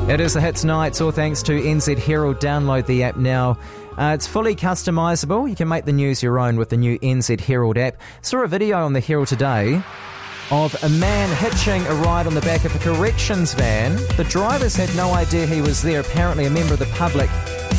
It is the Hits Night. It's all thanks to NZ Herald. Download the app now. It's fully customisable. You can make the news your own with the new NZ Herald app. Saw a video on the Herald today of a man hitching a ride on the back of a corrections van. The drivers had no idea he was there. Apparently a member of the public